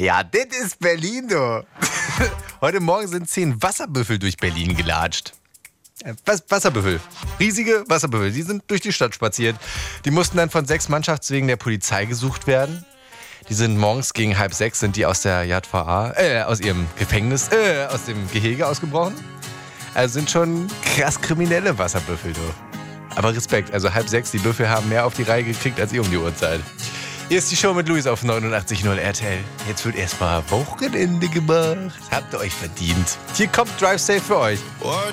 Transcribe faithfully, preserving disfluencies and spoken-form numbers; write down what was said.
Ja, das ist Berlin, du. Heute Morgen sind zehn Wasserbüffel durch Berlin gelatscht. Was, Wasserbüffel. Riesige Wasserbüffel. Die sind durch die Stadt spaziert. Die mussten dann von sechs Mannschaftswegen der Polizei gesucht werden. Die sind morgens gegen halb sechs sind die aus der J V A, äh, aus ihrem Gefängnis, äh, aus dem Gehege ausgebrochen. Also sind schon krass kriminelle Wasserbüffel, du. Aber Respekt, also halb sechs, die Büffel haben mehr auf die Reihe gekriegt als ihr um die Uhrzeit. Hier ist die Show mit Luis auf neunundachtzig Komma null R T L. Jetzt wird erstmal Wochenende gemacht. Habt ihr euch verdient. Hier kommt Drive Safe für euch.